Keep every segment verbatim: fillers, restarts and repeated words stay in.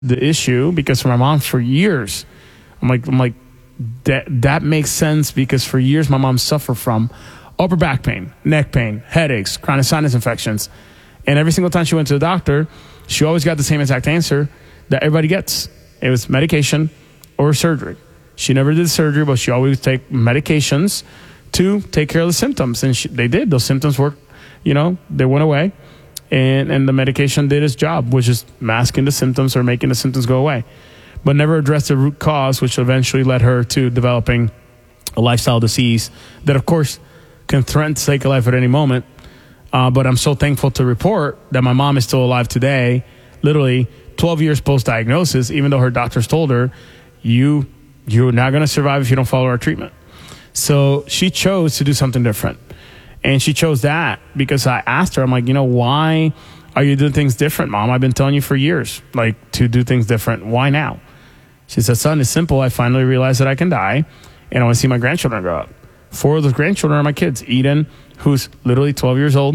the issue because for my mom for years, I'm like, I'm like, that that makes sense because for years my mom suffered from upper back pain, neck pain, headaches, chronic sinus infections. And every single time she went to the doctor, she always got the same exact answer that everybody gets. It was medication or surgery. She never did surgery, but she always take medications to take care of the symptoms. And she, they did. Those symptoms worked, you know, they went away. And, and the medication did its job, which is masking the symptoms or making the symptoms go away. But never addressed the root cause, which eventually led her to developing a lifestyle disease that, of course, can threaten to take a life at any moment. Uh, but I'm so thankful to report that my mom is still alive today, literally twelve years post-diagnosis, even though her doctors told her, you, you're not going to survive if you don't follow our treatment. So she chose to do something different. And she chose that because I asked her, I'm like, you know, why are you doing things different, Mom? I've been telling you for years, like, to do things different. Why now? She said, son, it's simple. I finally realized that I can die, and I want to see my grandchildren grow up. Four of those grandchildren are my kids. Eden, who's literally twelve years old,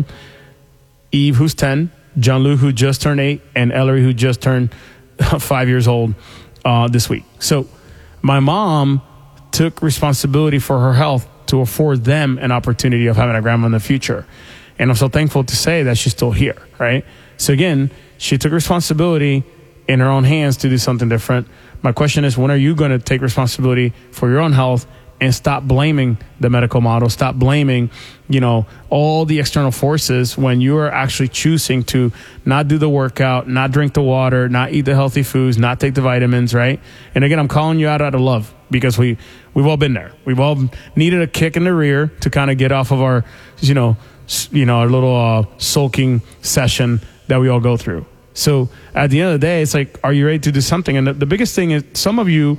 Eve, who's ten, John-Luc, who just turned eight, and Ellery, who just turned five years old uh, this week. So my mom took responsibility for her health to afford them an opportunity of having a grandma in the future. And I'm so thankful to say that she's still here, right? So again, she took responsibility in her own hands to do something different. My question is, when are you going to take responsibility for your own health and stop blaming the medical model, stop blaming, you know, all the external forces when you are actually choosing to not do the workout, not drink the water, not eat the healthy foods, not take the vitamins, right? And again, I'm calling you out out of love because we, we've all been there. We've all needed a kick in the rear to kind of get off of our, you know, you know, our little uh, sulking session that we all go through. So at the end of the day, it's like, are you ready to do something? And the, the biggest thing is some of you,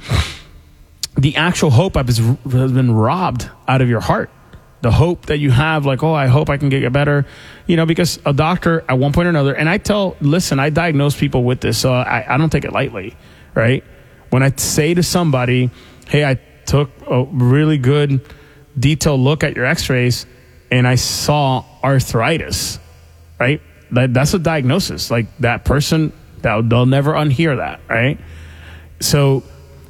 the actual hope has been robbed out of your heart. The hope that you have, like, oh, I hope I can get better, you know, because a doctor at one point or another, and I tell, listen, I diagnose people with this, so I, I don't take it lightly, right? When I say to somebody, hey, I took a really good detailed look at your x-rays and I saw arthritis, right? That, that's a diagnosis. Like that person, that, they'll never unhear that, right? So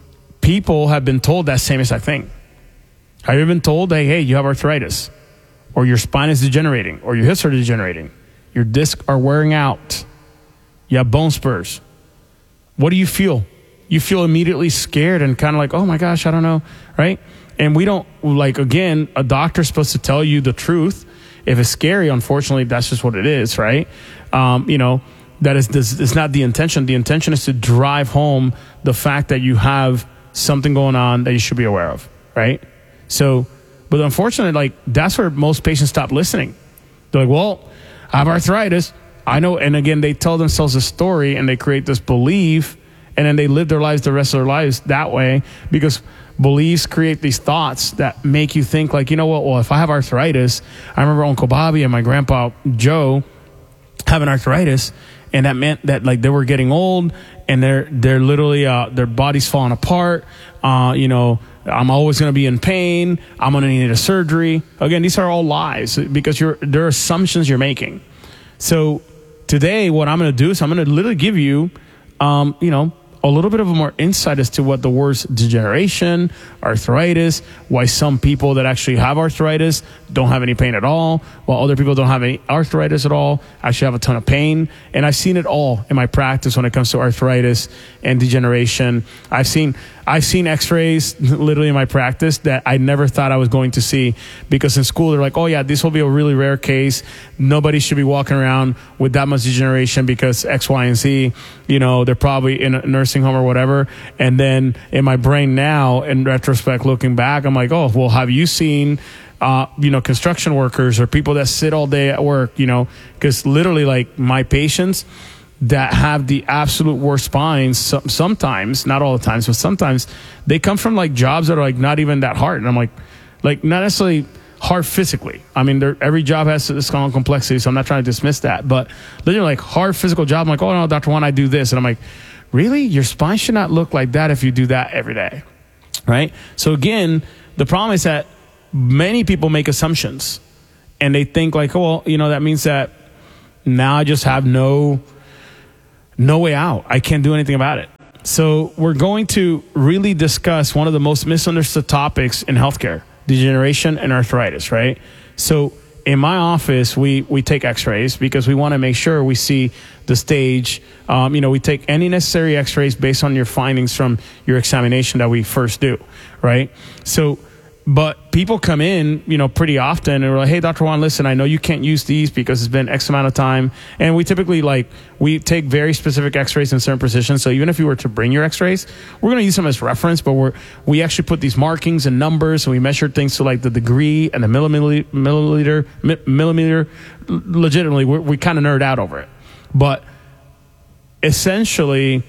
people have been told that same exact thing. Have you been told, hey, hey, you have arthritis, or your spine is degenerating, or your hips are degenerating, your discs are wearing out, you have bone spurs? What do you feel? You feel immediately scared and kind of like, oh my gosh, I don't know, right? And we don't, like, again, a doctor's supposed to tell you the truth. If it's scary, unfortunately, that's just what it is, right? Um, you know, that is, this is not the intention. The intention is to drive home the fact that you have something going on that you should be aware of, right? So, but unfortunately, like, that's where most patients stop listening. They're like, well, I have arthritis. I know. And again, they tell themselves a story and they create this belief, and then they live their lives, the rest of their lives that way, because beliefs create these thoughts that make you think like, you know what, well, if I have arthritis, I remember Uncle Bobby and my grandpa Joe having arthritis, and that meant that like they were getting old and they're, they're literally, uh, their body's falling apart. Uh, you know, I'm always going to be in pain. I'm going to need a surgery. Again, these are all lies because you're, they're assumptions you're making. So today, what I'm going to do is I'm going to literally give you, um, you know, a little bit of a more insight as to what the words degeneration, arthritis, why some people that actually have arthritis don't have any pain at all, while other people don't have any arthritis at all, actually have a ton of pain. And I've seen it all in my practice when it comes to arthritis and degeneration. I've seen I've seen x-rays literally in my practice that I never thought I was going to see, because in school they're like, oh yeah, this will be a really rare case. Nobody should be walking around with that much degeneration because X, Y, and Z. You know, they're probably in a nursing home or whatever. And then in my brain now, in retrospect, looking back, I'm like, oh, well, have you seen, uh, you know, construction workers or people that sit all day at work, you know, because literally like my patients that have the absolute worst spines, so, sometimes, not all the times, but sometimes they come from like jobs that are like not even that hard. And I'm like, like not necessarily hard physically. I mean, every job has its own complexity, so I'm not trying to dismiss that. But literally like hard physical job, I'm like, oh no, Doctor Juan, I do this. And I'm like, really? Your spine should not look like that if you do that every day, right? So again, the problem is that many people make assumptions and they think like, oh, well, you know, that means that now I just have no no way out. I can't do anything about it. So we're going to really discuss one of the most misunderstood topics in healthcare, degeneration and arthritis, right? So in my office, we, we take x-rays because we want to make sure we see the stage. Um, you know, we take any necessary x-rays based on your findings from your examination that we first do, right? So, but people come in, you know, pretty often and we're like, hey, Doctor Juan, listen, I know you can't use these because it's been X amount of time. And we typically like, we take very specific x-rays in certain positions. So even if you were to bring your x-rays, we're going to use them as reference, but we're, we actually put these markings and numbers and we measure things to like the degree and the milliliter, milliliter, millimeter. Legitimately, we're, we kind of nerd out over it. But essentially,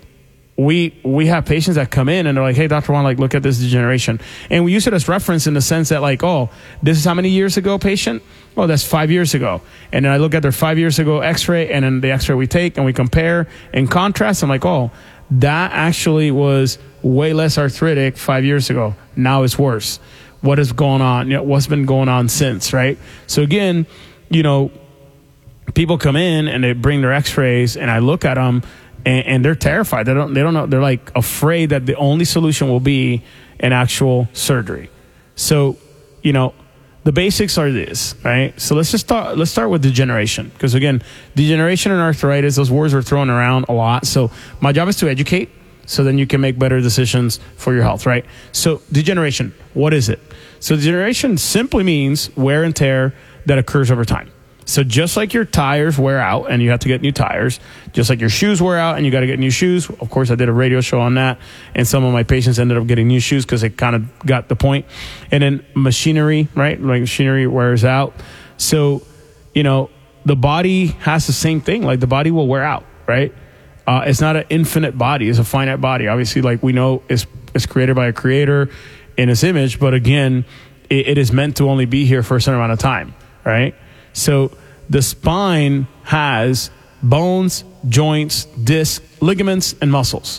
we we have patients that come in and they're like, hey, Doctor Juan, like, look at this degeneration. And we use it as reference in the sense that like, oh, this is how many years ago, patient? Oh, that's five years ago. And then I look at their five years ago x-ray and then the x-ray we take and we compare and contrast. I'm like, oh, that actually was way less arthritic five years ago. Now it's worse. What is going on? You know, what's been going on since, right? So again, you know, people come in and they bring their x-rays and I look at them and, and they're terrified. They don't, they don't know. They're like afraid that the only solution will be an actual surgery. So, you know, the basics are this, right? So let's just start, let's start with degeneration. Because again, degeneration and arthritis, those words are thrown around a lot. So my job is to educate so then you can make better decisions for your health, right? So degeneration, what is it? So degeneration simply means wear and tear that occurs over time. So just like your tires wear out and you have to get new tires, just like your shoes wear out and you got to get new shoes. Of course, I did a radio show on that. And some of my patients ended up getting new shoes because they kind of got the point. And then machinery, right? Like machinery wears out. So, you know, the body has the same thing. Like the body will wear out, right? Uh, it's not an infinite body. It's a finite body. Obviously, like we know it's, it's created by a creator in his image. But again, it, it is meant to only be here for a certain amount of time, right? So the spine has bones, joints, discs, ligaments, and muscles.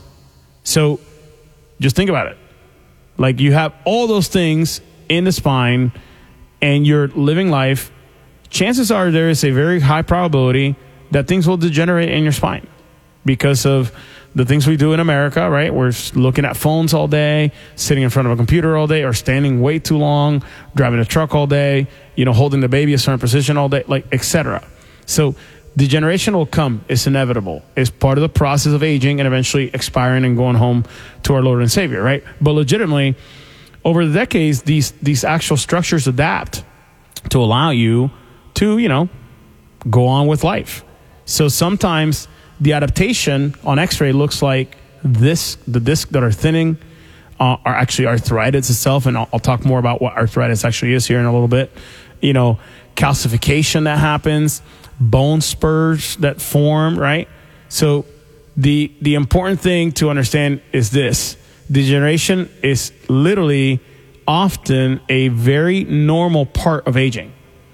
So just think about it. Like you have all those things in the spine and you're living life. Chances are there is a very high probability that things will degenerate in your spine because of the things we do in America, right? We're looking at phones all day, sitting in front of a computer all day, or standing way too long, driving a truck all day, you know, holding the baby a certain position all day, like, et cetera. So degeneration will come. It's inevitable. It's part of the process of aging and eventually expiring and going home to our Lord and Savior, right? But legitimately, over the decades, these these actual structures adapt to allow you to, you know, go on with life. So sometimes the adaptation on x-ray looks like this, the discs that are thinning uh, are actually arthritis itself. And I'll, I'll talk more about what arthritis actually is here in a little bit. You know, calcification that happens, bone spurs that form, right? So the, the important thing to understand is this. Degeneration is literally often a very normal part of aging.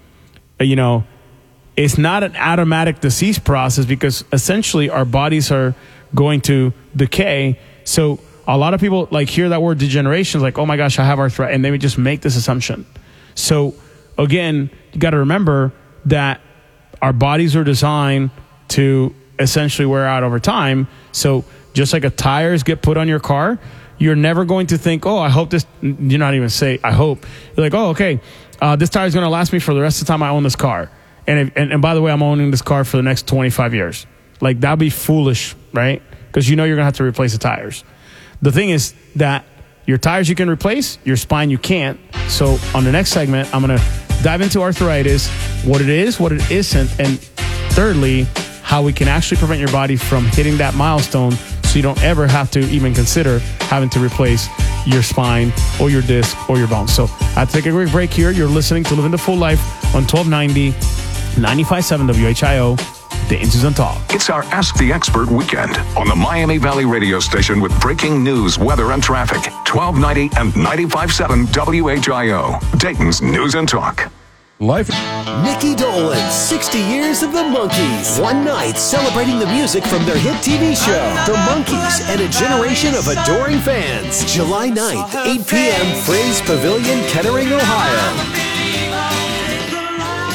You know, it's not an automatic disease process because essentially our bodies are going to decay. So a lot of people like hear that word degeneration, like, oh my gosh, I have arthritis. And they would just make this assumption. So again, you got to remember that our bodies are designed to essentially wear out over time. So just like a tires get put on your car, you're never going to think, oh, I hope this, you're not even say, I hope. You're like, oh, okay, uh, this tire is going to last me for the rest of the time I own this car. And, if, and and by the way, I'm owning this car for the next twenty-five years. Like, that'd be foolish, right? Because you know you're going to have to replace the tires. The thing is that your tires you can replace, your spine you can't. So on the next segment, I'm going to dive into arthritis, what it is, what it isn't, and thirdly, how we can actually prevent your body from hitting that milestone so you don't ever have to even consider having to replace your spine or your disc or your bones. So I take a quick break here. You're listening to Living the Full Life on twelve ninety, ninety-five point seven W H I O, Dayton Susan Talk. It's our Ask the Expert weekend on the Miami Valley radio station with breaking news, weather, and traffic. twelve ninety and ninety-five point seven W H I O, Dayton's News and Talk. Life. Nikki Dolan, sixty years of the Monkees. One night celebrating the music from their hit T V show, The Monkees, and a generation of adoring fans. July ninth, eight p.m., Fraze Pavilion, Kettering, Ohio.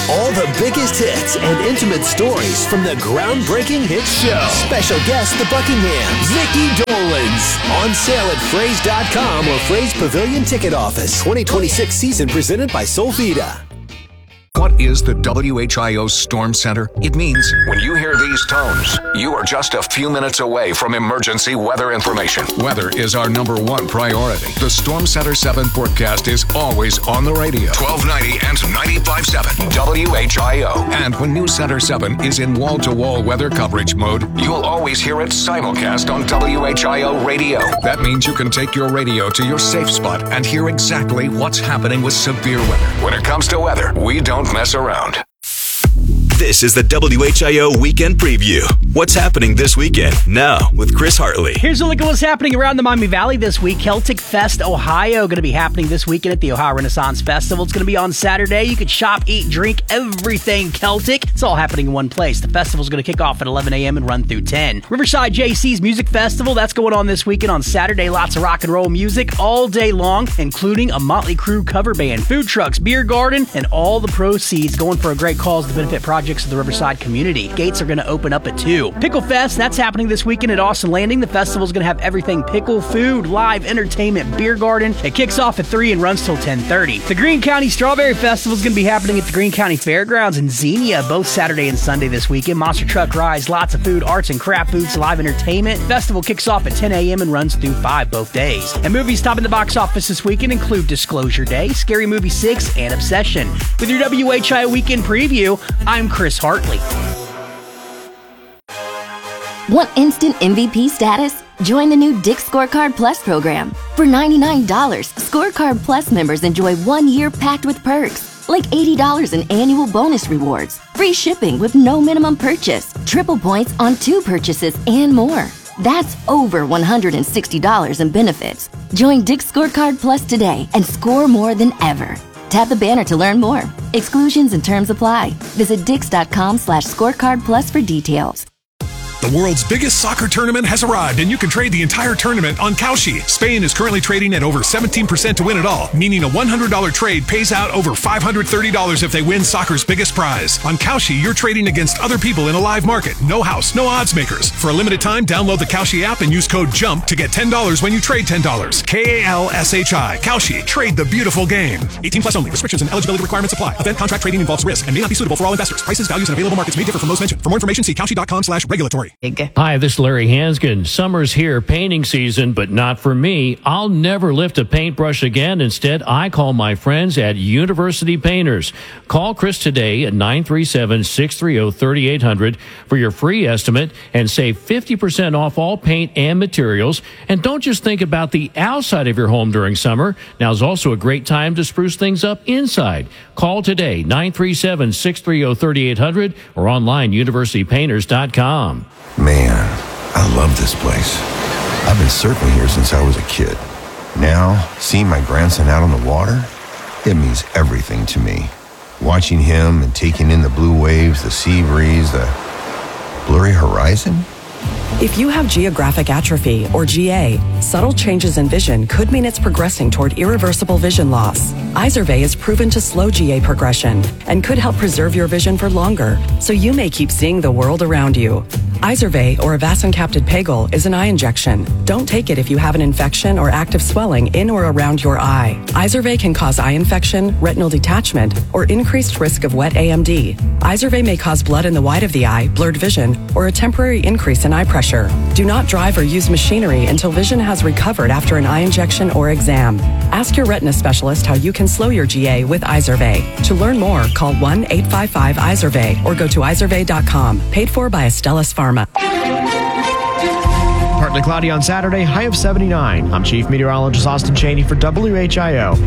All the biggest hits and intimate stories from the groundbreaking hit show. Special guest, the Buckinghams, Vicky Dolans. On sale at phrase dot com or Phrase Pavilion Ticket Office. twenty twenty-six season presented by Solvita. What is the W H I O Storm Center? It means when you hear these tones, you are just a few minutes away from emergency weather information. Weather is our number one priority. The Storm Center seven forecast is always on the radio. twelve ninety and ninety-five point seven W H I O. And when News Center seven is in wall-to-wall weather coverage mode, you'll always hear it simulcast on W H I O radio. That means you can take your radio to your safe spot and hear exactly what's happening with severe weather. When it comes to weather, we don't mess around. This is the W H I O Weekend Preview. What's happening this weekend? Now, with Chris Hartley. Here's a look at what's happening around the Miami Valley this week. Celtic Fest Ohio going to be happening this weekend at the Ohio Renaissance Festival. It's going to be on Saturday. You can shop, eat, drink, everything Celtic. It's all happening in one place. The festival's going to kick off at eleven a.m. and run through ten. Riverside J C's Music Festival, that's going on this weekend on Saturday. Lots of rock and roll music all day long, including a Motley Crue cover band, food trucks, beer garden, and all the proceeds going for a great cause to benefit projects of the Riverside community. Gates are going to open up at two. Pickle Fest, that's happening this weekend at Austin Landing. The festival's going to have everything pickle, food, live entertainment, beer garden. It kicks off at three and runs till ten thirty. The Greene County Strawberry Festival is going to be happening at the Greene County Fairgrounds in Xenia, both Saturday and Sunday this weekend. Monster truck rides, lots of food, arts and craft booths, live entertainment. Festival kicks off at ten a.m. and runs through five both days. And movies topping the box office this weekend include Disclosure Day, Scary Movie six, and Obsession. With your W H I O Weekend Preview, I'm Chris Hartley. Want instant M V P status? Join the new Dick's Scorecard Plus program. For ninety-nine dollars, Scorecard Plus members enjoy one year packed with perks, like eighty dollars in annual bonus rewards, free shipping with no minimum purchase, triple points on two purchases, and more. That's over one hundred sixty dollars in benefits. Join Dick's Scorecard Plus today and score more than ever. Tap the banner to learn more. Exclusions and terms apply. Visit dix.com slash scorecard plus for details. The world's biggest soccer tournament has arrived, and you can trade the entire tournament on Kalshi. Spain is currently trading at over seventeen percent to win it all, meaning a one hundred dollars trade pays out over five hundred thirty dollars if they win soccer's biggest prize. On Kalshi, you're trading against other people in a live market. No house, no odds makers. For a limited time, download the Kalshi app and use code JUMP to get ten dollars when you trade ten dollars. K A L S H I. Kalshi. Trade the beautiful game. eighteen plus only. Restrictions and eligibility requirements apply. Event contract trading involves risk and may not be suitable for all investors. Prices, values, and available markets may differ from those mentioned. For more information, see Kalshi.com slash regulatory. Hi, this is Larry Hanskin. Summer's here, painting season, but not for me. I'll never lift a paintbrush again. Instead, I call my friends at University Painters. Call Chris today at nine three seven, six three zero, three eight zero zero for your free estimate and save fifty percent off all paint and materials. And don't just think about the outside of your home during summer. Now is also a great time to spruce things up inside. Call today, nine three seven, six three zero, three eight zero zero or online, university painters dot com. Man, I love this place. I've been surfing here since I was a kid. Now, seeing my grandson out on the water, it means everything to me. Watching him and taking in the blue waves, the sea breeze, the blurry horizon. If you have geographic atrophy, or G A, subtle changes in vision could mean it's progressing toward irreversible vision loss. Izervay is proven to slow G A progression and could help preserve your vision for longer, so you may keep seeing the world around you. Izervay, or avacincaptad pegol, is an eye injection. Don't take it if you have an infection or active swelling in or around your eye. Izervay can cause eye infection, retinal detachment, or increased risk of wet A M D. Izervay may cause blood in the white of the eye, blurred vision, or a temporary increase in eye pressure. Do not drive or use machinery until vision has recovered after an eye injection or exam. Ask your retina specialist how you can slow your G A with Izervay. To learn more, call one eight five five Izervay or go to izervay dot com. Paid for by Astellas Pharma. Partly cloudy on Saturday, high of seventy-nine. I'm Chief Meteorologist Austin Cheney for W H I O.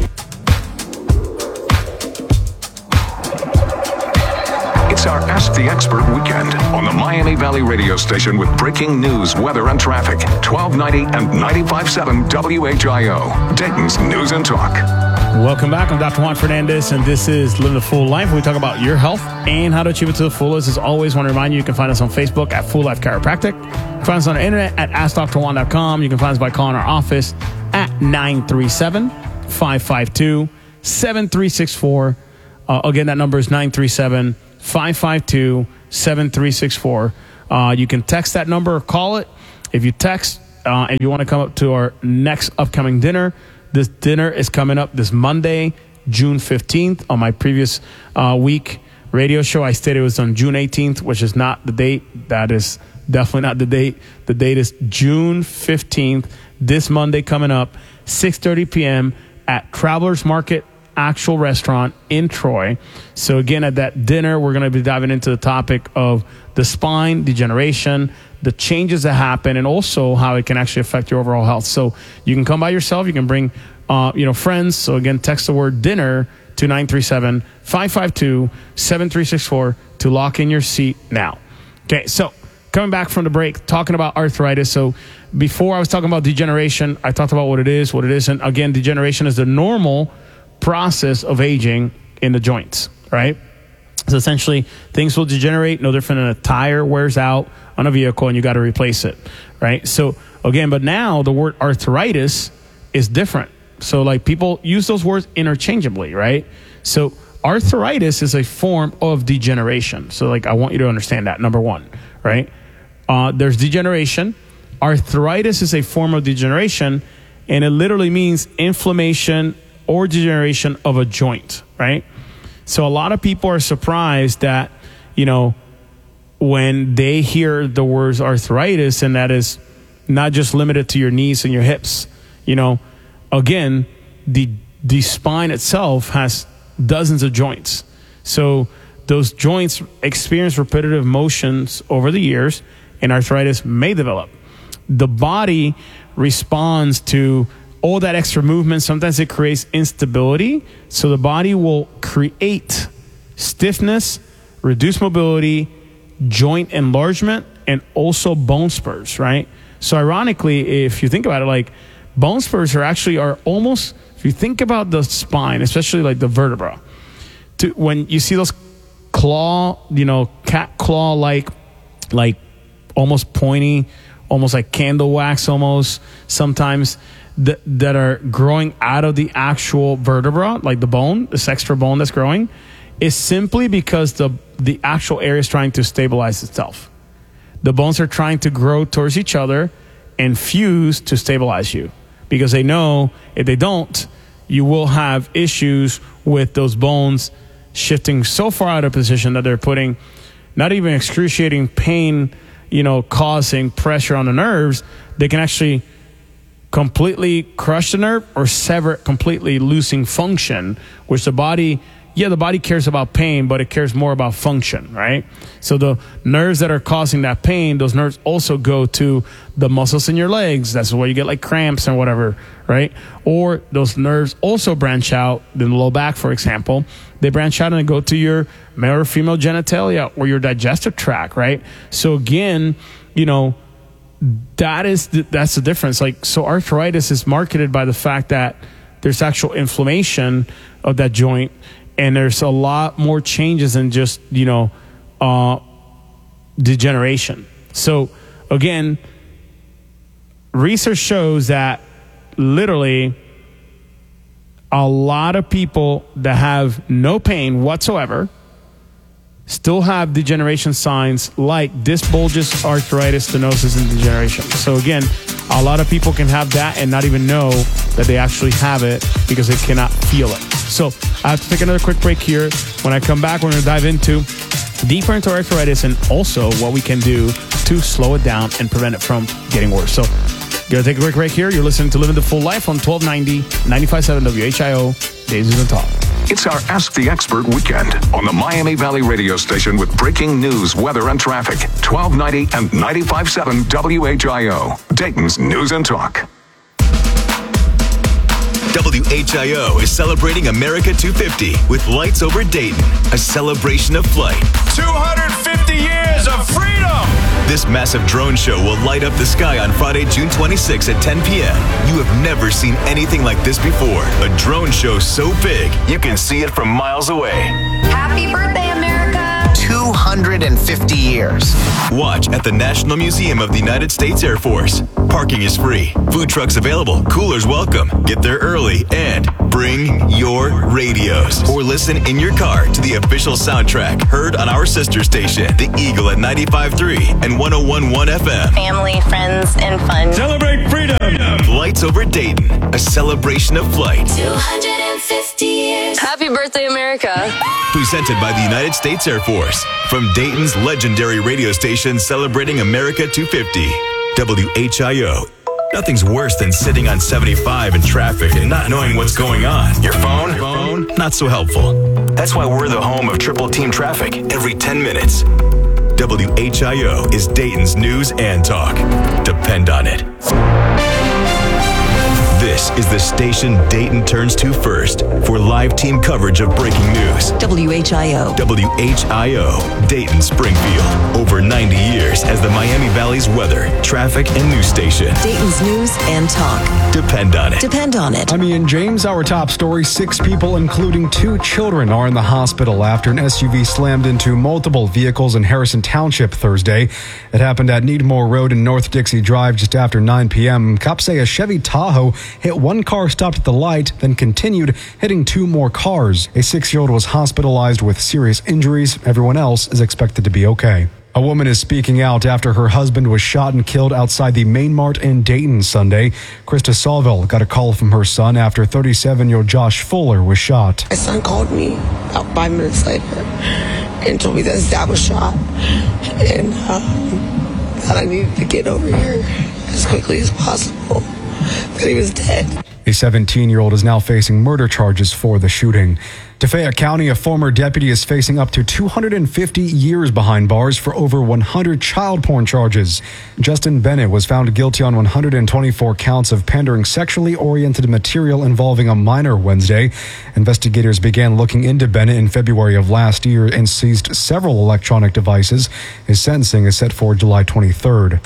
It's our Ask the Expert weekend on the Miami Valley radio station with breaking news, weather, and traffic. twelve ninety and ninety-five point seven W H I O, Dayton's News and Talk. Welcome back. I'm Doctor Juan Fernandez, and this is Living a Full Life. We talk about your health and how to achieve it to the fullest. As always, I want to remind you, you can find us on Facebook at Full Life Chiropractic. You can find us on the internet at ask dr juan dot com. You can find us by calling our office at nine three seven, five five two, seven three six four. uh, again, that number is nine three seven, five five two, seven three six four. Uh, you can text that number or call it. If you text uh, and you want to come up to our next upcoming dinner, this dinner is coming up this Monday, June fifteenth. On my previous uh, week radio show, I stated it was on June eighteenth, which is not the date. That is definitely not the date. The date is June fifteenth, this Monday coming up, six thirty p.m. at Travelers Market Actual Restaurant in Troy. So again, at that dinner, we're going to be diving into the topic of the spine degeneration, the changes that happen, and also how it can actually affect your overall health. So you can come by yourself. You can bring uh, you know, friends. So again, text the word dinner to nine three seven, five five two, seven three six four to lock in your seat now. Okay, so coming back from the break, talking about arthritis. So before I was talking about degeneration, I talked about what it is, what it isn't. Again, degeneration is the normal process of aging in the joints, right? So essentially, things will degenerate, no different than a tire wears out on a vehicle and you got to replace it, right? So again, but now the word arthritis is different. So like people use those words interchangeably, right? So arthritis is a form of degeneration. So like I want you to understand that, number one, right? Uh, there's degeneration. Arthritis is a form of degeneration, and it literally means inflammation or degeneration of a joint, right? So a lot of people are surprised that, you know, when they hear the words arthritis, and that is not just limited to your knees and your hips. You know, again, the the spine itself has dozens of joints. So those joints experience repetitive motions over the years, and arthritis may develop. The body responds to all that extra movement. Sometimes it creates instability. So the body will create stiffness, reduce mobility, joint enlargement, and also bone spurs, right? So ironically, if you think about it, like bone spurs are actually are almost, if you think about the spine, especially like the vertebra, to, when you see those claw, you know, cat claw like, like almost pointy, almost like candle wax almost sometimes, that, that are growing out of the actual vertebra, like the bone, this extra bone that's growing, is simply because the the actual area is trying to stabilize itself. The bones are trying to grow towards each other and fuse to stabilize you, because they know if they don't, you will have issues with those bones shifting so far out of position that they're putting not even excruciating pain, you know, causing pressure on the nerves. They can actually completely crush the nerve or sever it completely, losing function, which the body, yeah, the body cares about pain, but it cares more about function, right? So the nerves that are causing that pain, those nerves also go to the muscles in your legs. That's where you get like cramps and whatever, right? Or those nerves also branch out in the low back, for example. They branch out and they go to your male or female genitalia or your digestive tract, right? So again, you know, that is the, that's the difference. Like, so arthritis is marketed by the fact that there's actual inflammation of that joint, and there's a lot more changes than just, you know, uh, degeneration. So again, research shows that literally a lot of people that have no pain whatsoever still have degeneration signs like disc bulges, arthritis, stenosis, and degeneration. So again, a lot of people can have that and not even know that they actually have it because they cannot feel it. So I have to take another quick break here. When I come back, we're going to dive into deeper into arthritis and also what we can do to slow it down and prevent it from getting worse. So going to take a quick break here. You're listening to Living the Full Life on twelve ninety, ninety-five point seven W H I O, Days and Talk. It's our Ask the Expert weekend on the Miami Valley radio station with breaking news, weather, and traffic. twelve ninety and ninety-five point seven W H I O, Dayton's News and Talk. W H I O is celebrating America two fifty with Lights Over Dayton, a celebration of flight. two hundred fifty years of freedom! This massive drone show will light up the sky on Friday, June twenty-sixth at ten p.m. You have never seen anything like this before. A drone show so big, you can see it from miles away. Happy birthday, America! two hundred hundred fifty years. Watch at the National Museum of the United States Air Force. Parking is free. Food trucks available. Coolers welcome. Get there early and bring your radios. Or listen in your car to the official soundtrack heard on our sister station, The Eagle at ninety-five point three and one oh one point one F M. Family, friends, and fun. Celebrate freedom! Lights over Dayton, a celebration of flight. two hundred fifty years. Happy birthday, America. Presented by the United States Air Force. From Dayton's legendary radio station celebrating America two fifty. W H I O. Nothing's worse than sitting on seventy-five in traffic and not knowing what's going on. Your phone? Phone? Not so helpful. That's why we're the home of Triple Team Traffic every ten minutes. W H I O is Dayton's news and talk. Depend on it. This is the station Dayton turns to first for live team coverage of breaking news. W H I O. W H I O, Dayton Springfield. Over ninety years as the Miami Valley's weather, traffic, and news station. Dayton's news and talk. Depend on it. Depend on it. I'm Ian James. Our top story, six people, including two children, are in the hospital after an S U V slammed into multiple vehicles in Harrison Township Thursday. It happened at Needmore Road and North Dixie Drive just after nine p.m. Cops say a Chevy Tahoe hit one car, stopped at the light, then continued, hitting two more cars. A six-year-old was hospitalized with serious injuries. Everyone else is expected to be okay. A woman is speaking out after her husband was shot and killed outside the Main Mart in Dayton Sunday. Krista Salville got a call from her son after thirty-seven-year-old Josh Fuller was shot. My son called me about five minutes later and told me that his dad was shot and um, that I needed to get over here as quickly as possible, that he was dead. A seventeen-year-old is now facing murder charges for the shooting. To Fayette County, a former deputy is facing up to two hundred fifty years behind bars for over one hundred child porn charges. Justin Bennett was found guilty on one hundred twenty-four counts of pandering sexually oriented material involving a minor Wednesday. Investigators began looking into Bennett in February of last year and seized several electronic devices. His sentencing is set for July twenty-third.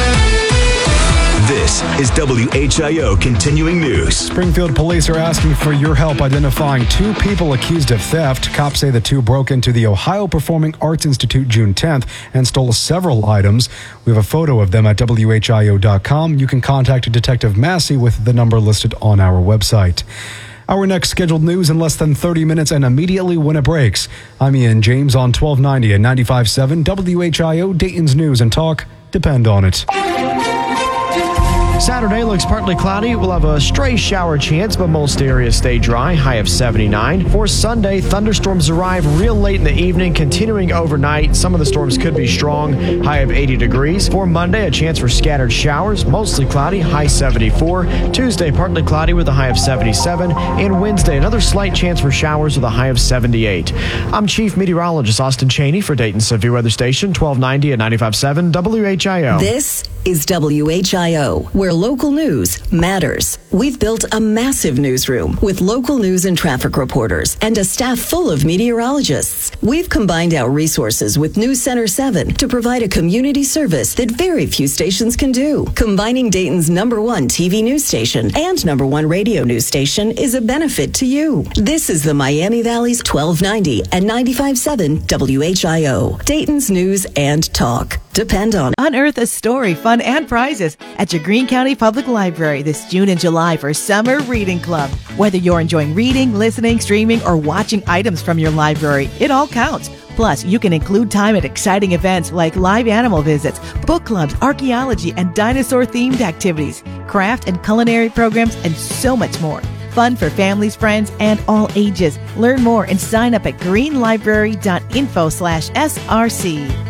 This is W H I O Continuing News. Springfield police are asking for your help identifying two people accused of theft. Cops say the two broke into the Ohio Performing Arts Institute June tenth and stole several items. We have a photo of them at W H I O dot com. You can contact Detective Massey with the number listed on our website. Our next scheduled news in less than thirty minutes and immediately when it breaks. I'm Ian James on twelve ninety and ninety-five point seven W H I O, Dayton's News and Talk. Depend on it. Saturday looks partly cloudy. We'll have a stray shower chance, but most areas stay dry. High of seventy-nine. For Sunday, thunderstorms arrive real late in the evening, continuing overnight. Some of the storms could be strong. High of eighty degrees. For Monday, a chance for scattered showers. Mostly cloudy. High seventy-four. Tuesday, partly cloudy with a high of seventy-seven. And Wednesday, another slight chance for showers with a high of seventy-eight. I'm Chief Meteorologist Austin Cheney for Dayton Severe Weather Station, twelve ninety and ninety-five point seven W H I O. This is W H I O, where local news matters. We've built a massive newsroom with local news and traffic reporters and a staff full of meteorologists. We've combined our resources with News Center seven to provide a community service that very few stations can do. Combining Dayton's number one T V news station and number one radio news station is a benefit to you. This is the Miami Valley's twelve ninety and ninety-five point seven W H I O, Dayton's News and Talk. Depend on it. Unearth a story, fun, and prizes at your Greene County Public Library this June and July for Summer Reading Club. Whether you're enjoying reading, listening, streaming, or watching items from your library, it all counts. Plus, you can include time at exciting events like live animal visits, book clubs, archaeology, and dinosaur-themed activities, craft and culinary programs, and so much more. Fun for families, friends, and all ages. Learn more and sign up at greenlibrary.info slash SRC.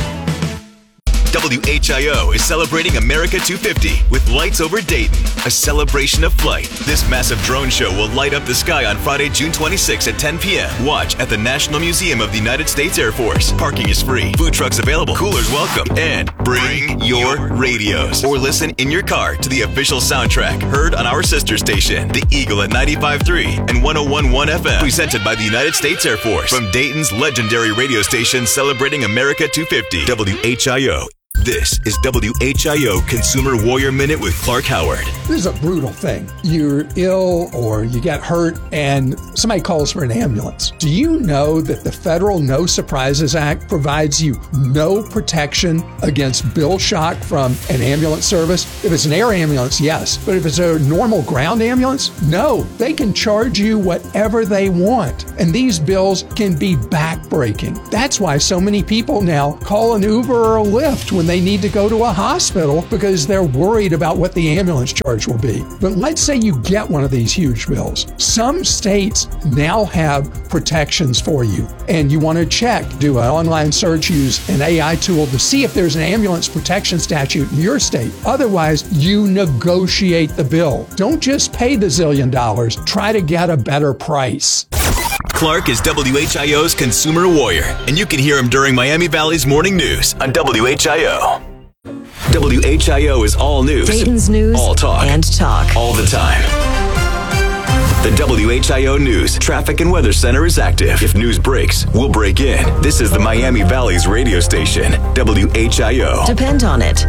W H I O is celebrating America two fifty with Lights Over Dayton, a celebration of flight. This massive drone show will light up the sky on Friday, June twenty-sixth at ten p.m. Watch at the National Museum of the United States Air Force. Parking is free. Food trucks available. Coolers welcome. And bring your radios. Or listen in your car to the official soundtrack heard on our sister station, The Eagle at ninety-five point three and one oh one point one F M. Presented by the United States Air Force. From Dayton's legendary radio station celebrating America two fifty. W H I O. This is W H I O Consumer Warrior Minute with Clark Howard. This is a brutal thing. You're ill or you get hurt and somebody calls for an ambulance. Do you know that the federal No Surprises Act provides you no protection against bill shock from an ambulance service? If it's an air ambulance, yes. But if it's a normal ground ambulance, no. They can charge you whatever they want. And these bills can be backbreaking. That's why so many people now call an Uber or a Lyft when they need to go to a hospital because they're worried about what the ambulance charge will be. But let's say you get one of these huge bills. Some states now have protections for you, and you want to check, do an online search, use an A I tool to see if there's an ambulance protection statute in your state. Otherwise, you negotiate the bill. Don't just pay the zillion dollars. Try to get a better price. Clark is W H I O's Consumer Warrior, and you can hear him during Miami Valley's Morning News on W H I O. W H I O is all news. Dayton's news. All talk. And talk. All the time. The W H I O News Traffic and Weather Center is active. If news breaks, we'll break in. This is the Miami Valley's radio station, W H I O. Depend on it.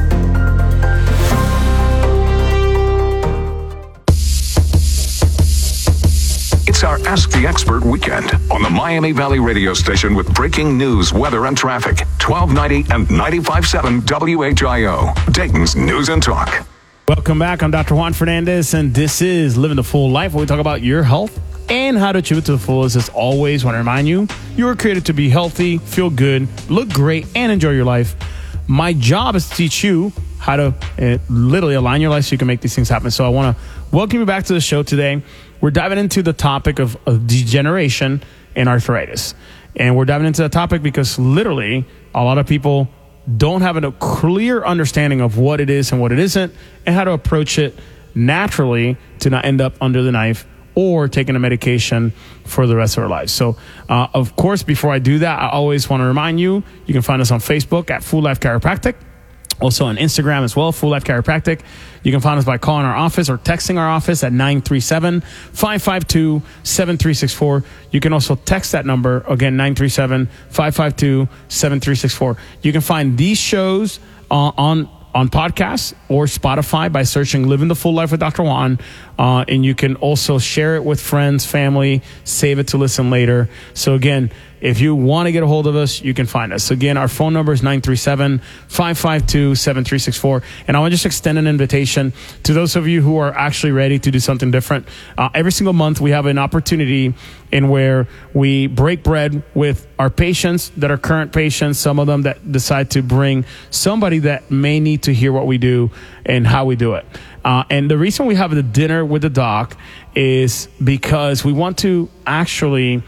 It's our Ask the Expert weekend on the Miami Valley radio station with breaking news, weather, and traffic. twelve ninety and ninety-five point seven W H I O, Dayton's News and Talk. Welcome back. I'm Doctor Juan Fernandez, and this is Living the Full Life, where we talk about your health and how to achieve it to the fullest. As always, I want to remind you, you were created to be healthy, feel good, look great, and enjoy your life. My job is to teach you how to uh, literally align your life so you can make these things happen. So I want to welcome you back to the show today. We're diving into the topic of, of degeneration and arthritis. And we're diving into that topic because literally a lot of people don't have a clear understanding of what it is and what it isn't and how to approach it naturally to not end up under the knife or taking a medication for the rest of our lives. So, uh, of course, before I do that, I always want to remind you, you can find us on Facebook at Full Life Chiropractic. Also on Instagram as well, Full Life Chiropractic. You can find us by calling our office or texting our office at nine three seven, five five two, seven three six four. You can also text that number, again, nine three seven, five five two, seven three six four. You can find these shows uh, on on podcasts or Spotify by searching Living the Full Life with Doctor Juan. Uh, and you can also share it with friends, family, save it to listen later. So again, if you want to get a hold of us, you can find us. Again, our phone number is nine three seven, five five two, seven three six four. And I want to just extend an invitation to those of you who are actually ready to do something different. Uh, every single month, we have an opportunity in where we break bread with our patients that are current patients, some of them that decide to bring somebody that may need to hear what we do and how we do it. Uh, and the reason we have the dinner with the doc is because we want to actually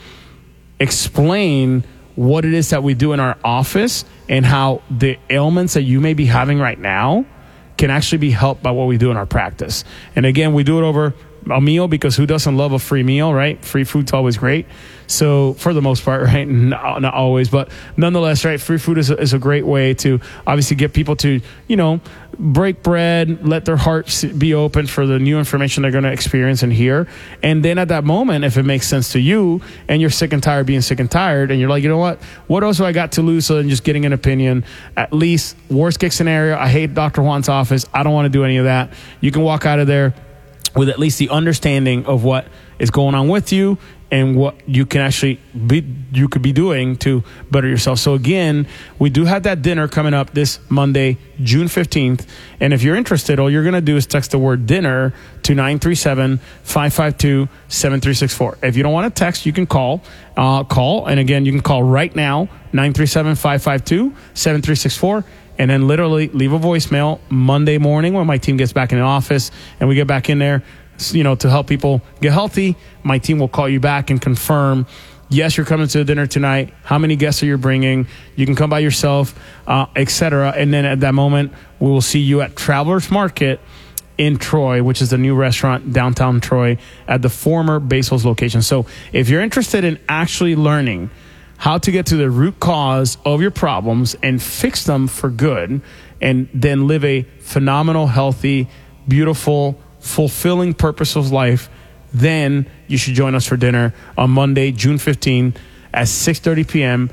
explain what it is that we do in our office and how the ailments that you may be having right now can actually be helped by what we do in our practice. And again, we do it over a meal because who doesn't love a free meal, right? Free food's always great. So for the most part, right? Not, not always, but nonetheless, right? Free food is a, is a great way to obviously get people to, you know, break bread, let their hearts be open for the new information they're going to experience and hear. And then at that moment, if it makes sense to you and you're sick and tired of being sick and tired and you're like, you know what, what else do I got to lose other than just getting an opinion? At least worst case scenario, I hate Doctor Juan's office. I don't want to do any of that. You can walk out of there with at least the understanding of what is going on with you and what you can actually be, you could be doing to better yourself. So again, we do have that dinner coming up this Monday, June fifteenth. And if you're interested, all you're going to do is text the word dinner to nine three seven, five five two, seven three six four. If you don't want to text, you can call, uh, call. And again, you can call right now, nine three seven, five five two, seven three six four. And then literally leave a voicemail Monday morning when my team gets back in the office and we get back in there, you know, to help people get healthy. My team will call you back and confirm, yes, you're coming to the dinner tonight. How many guests are you bringing? You can come by yourself, uh, et cetera. And then at that moment, we will see you at Travelers Market in Troy, which is the new restaurant downtown Troy at the former Basil's location. So if you're interested in actually learning how to get to the root cause of your problems and fix them for good, and then live a phenomenal, healthy, beautiful, fulfilling, purposeful life, then you should join us for dinner on Monday, June fifteenth at six thirty p.m.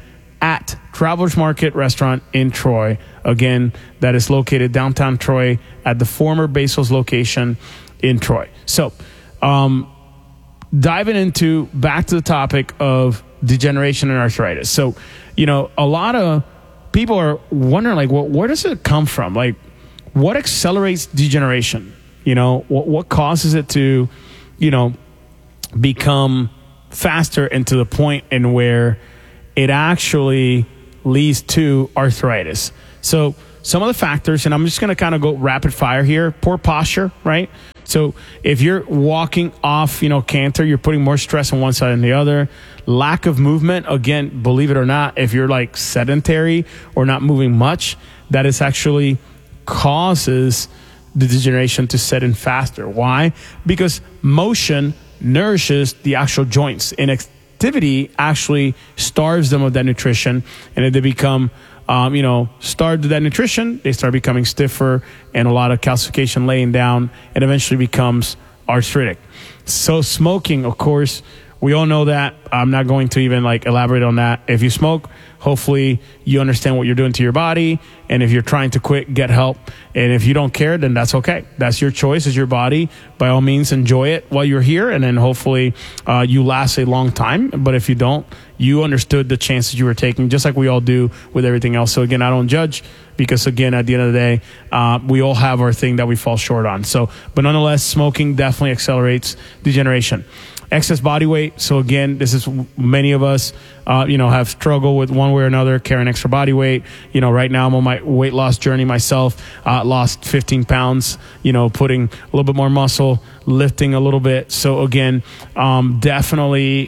at Travelers Market Restaurant in Troy. Again, that is located downtown Troy at the former Basil's location in Troy. So, um, diving into back to the topic of degeneration and arthritis. So, you know, a lot of people are wondering, like, well, where does it come from? Like, what accelerates degeneration? You know, what, what causes it to, you know, become faster and to the point in where it actually leads to arthritis? So some of the factors, and I'm just going to kind of go rapid fire here. Poor posture, right? So if you're walking off, you know, canter, you're putting more stress on one side than the other. Lack of movement, again, believe it or not, if you're like sedentary or not moving much, that is actually causes the degeneration to set in faster. Why? Because motion nourishes the actual joints. Inactivity actually starves them of that nutrition, and if they become Um, you know, starved of that nutrition, they start becoming stiffer and a lot of calcification laying down, and eventually becomes arthritic. So smoking, of course, we all know that. I'm not going to even like elaborate on that. If you smoke, hopefully you understand what you're doing to your body. And if you're trying to quit, get help. And if you don't care, then that's okay. That's your choice. It's your body. By all means, enjoy it while you're here. And then hopefully uh, you last a long time. But if you don't, you understood the chances you were taking, just like we all do with everything else. So again, I don't judge, because again, at the end of the day, uh, we all have our thing that we fall short on. So, but nonetheless, smoking definitely accelerates degeneration. Excess body weight. So again, this is many of us, uh, you know, have struggled with one way or another carrying extra body weight. You know, right now I'm on my weight loss journey myself. Uh, lost fifteen pounds. You know, putting a little bit more muscle, lifting a little bit. So again, um, definitely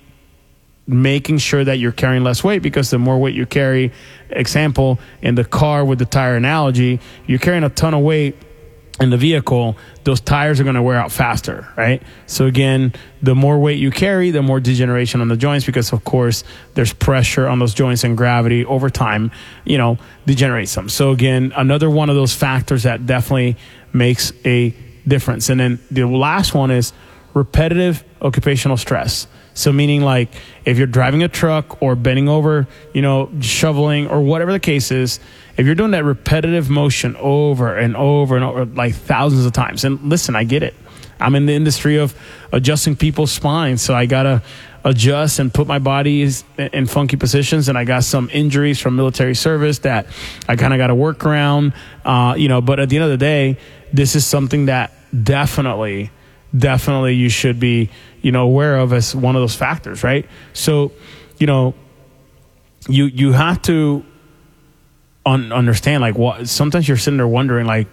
making sure that you're carrying less weight, because the more weight you carry, example in the car with the tire analogy, you're carrying a ton of weight in the vehicle, those tires are going to wear out faster, right? So again, the more weight you carry, the more degeneration on the joints, because of course there's pressure on those joints, and gravity over time, you know, degenerates them. So again, another one of those factors that definitely makes a difference. And then the last one is repetitive occupational stress. So meaning, like, if you're driving a truck or bending over, you know, shoveling or whatever the case is, if you're doing that repetitive motion over and over and over, like thousands of times, and listen, I get it. I'm in the industry of adjusting people's spines, so I got to adjust and put my body in funky positions, and I got some injuries from military service that I kind of got to work around, uh, you know, but at the end of the day, this is something that definitely, definitely you should be, you know, aware of as one of those factors, right? So, you know, you you have to un- understand, like, what, sometimes you're sitting there wondering, like,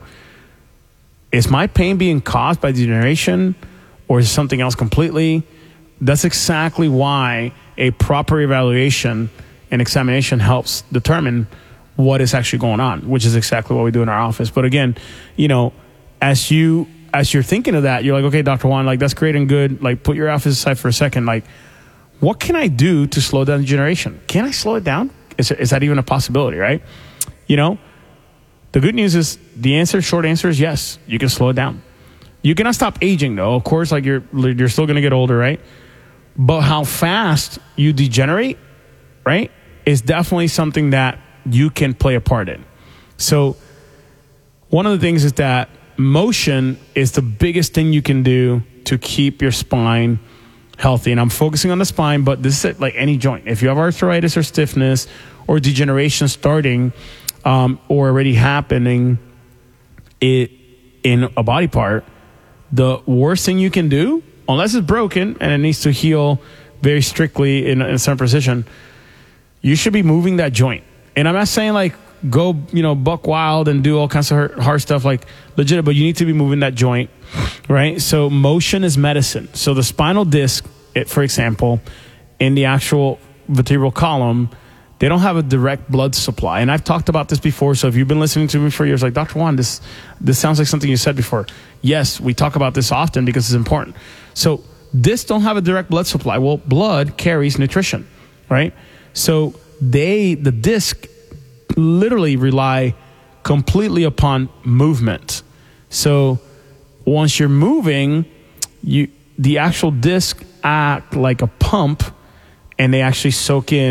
is my pain being caused by degeneration, or is it something else completely? That's exactly why a proper evaluation and examination helps determine what is actually going on, which is exactly what we do in our office. But again, you know, as you as you're thinking of that, you're like, okay, Doctor Juan, like, that's great and good. Like, put your office aside for a second. Like, what can I do to slow down degeneration? Can I slow it down? Is, is that even a possibility, right? You know, the good news is the answer, short answer is yes, you can slow it down. You cannot stop aging, though. Of course, like, you're you're still going to get older, right? But how fast you degenerate, right, is definitely something that you can play a part in. So one of the things is that motion is the biggest thing you can do to keep your spine healthy. And I'm focusing on the spine, but this is like any joint. If you have arthritis or stiffness or degeneration starting um, or already happening it, in a body part, the worst thing you can do, unless it's broken and it needs to heal very strictly in, in a certain position, you should be moving that joint. And I'm not saying, like, go, you know, buck wild and do all kinds of hard, hard stuff, like, legit, but you need to be moving that joint, right? So motion is medicine. So the spinal disc, it, for example, in the actual vertebral column, they don't have a direct blood supply. And I've talked about this before, so if you've been listening to me for years, like, Doctor Juan, this, this sounds like something you said before. Yes, we talk about this often because it's important. So discs don't have a direct blood supply. Well, blood carries nutrition, right? So they, the disc, literally rely completely upon movement. So once you're moving, you the actual disc act like a pump, and they actually soak in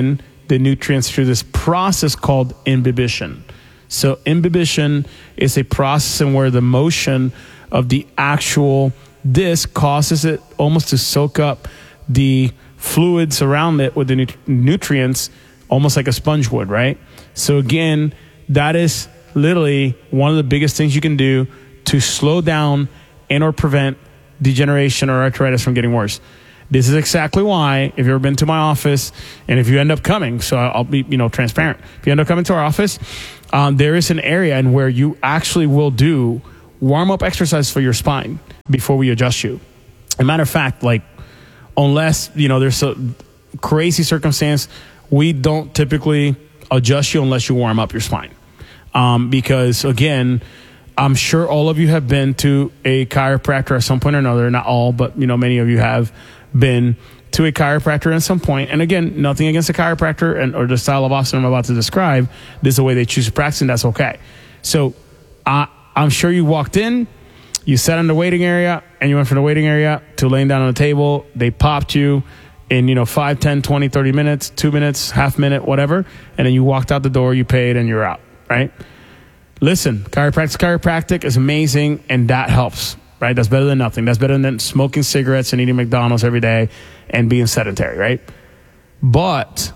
the nutrients through this process called imbibition. So imbibition is a process in where the motion of the actual disc causes it almost to soak up the fluids around it with the nu- nutrients, almost like a sponge would, right? So again, that is literally one of the biggest things you can do to slow down and or prevent degeneration or arthritis from getting worse. This is exactly why, if you've ever been to my office, and if you end up coming, so I'll be, you know, transparent. If you end up coming to our office, um, there is an area in where you actually will do warm-up exercise for your spine before we adjust you. As a matter of fact, like, unless, you know, there's a crazy circumstance, we don't typically adjust you unless you warm up your spine. Um, because, again, I'm sure all of you have been to a chiropractor at some point or another. Not all, but, you know, many of you have been to a chiropractor at some point. And again, nothing against a chiropractor and or the style of Austin I'm about to describe. This is the way they choose to practice, and that's okay. So uh, I'm sure you walked in, you sat in the waiting area, and you went from the waiting area to laying down on the table. They popped you in, you know, five, ten, twenty, thirty minutes, two minutes, half minute, whatever. And then you walked out the door, you paid, and you're out, right? Listen, chiropractic, chiropractic is amazing, and that helps, right? That's better than nothing. That's better than smoking cigarettes and eating McDonald's every day and being sedentary, right? But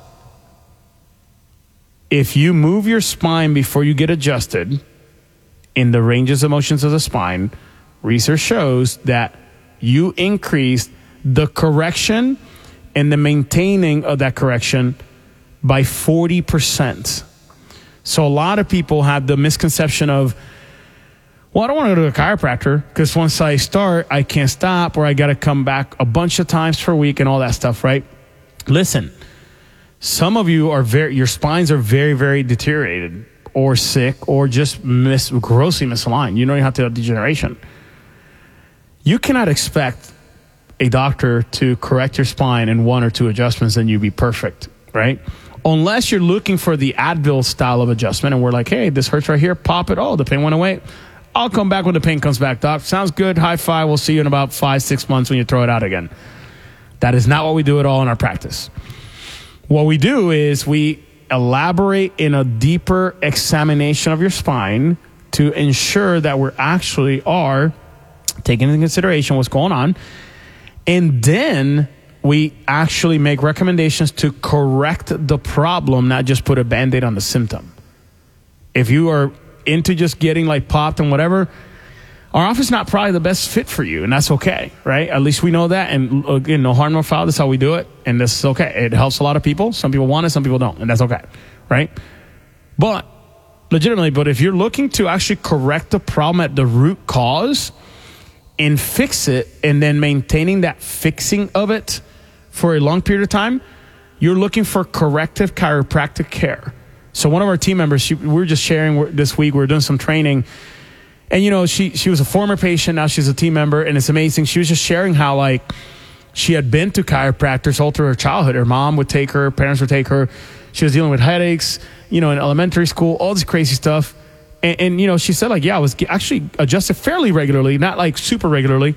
if you move your spine before you get adjusted in the ranges of motions of the spine, research shows that you increase the correction and the maintaining of that correction by forty percent. So a lot of people have the misconception of, well, I don't want to go to a chiropractor because once I start, I can't stop, or I got to come back a bunch of times per week and all that stuff, right? Listen, some of you are very, your spines are very, very deteriorated or sick or just mis- grossly misaligned. You know you have to have degeneration. You cannot expect a doctor to correct your spine in one or two adjustments and you be perfect, right? Unless you're looking for the Advil style of adjustment and we're like, hey, this hurts right here, pop it. Oh, the pain went away. I'll come back when the pain comes back, doc. Sounds good. High five. We'll see you in about five, six months when you throw it out again. That is not what we do at all in our practice. What we do is we elaborate in a deeper examination of your spine to ensure that we actually are taking into consideration what's going on. And then we actually make recommendations to correct the problem, not just put a Band-Aid on the symptom. If you are into just getting like popped and whatever, our office is not probably the best fit for you, and that's okay, right? At least we know that, and again, no harm, no foul. That's how we do it, and this is okay. It helps a lot of people. Some people want it, some people don't, and that's okay, right? But legitimately, but if you're looking to actually correct the problem at the root cause and fix it, and then maintaining that fixing of it for a long period of time, you're looking for corrective chiropractic care. So one of our team members, she, we were just sharing this week, we were doing some training, and you know, she she was a former patient, now she's a team member, and it's amazing. She was just sharing how like she had been to chiropractors all through her childhood. Her mom would take her, parents would take her. She was dealing with headaches, you know, in elementary school, all this crazy stuff. And, and you know, she said like, yeah, I was actually adjusted fairly regularly, not like super regularly.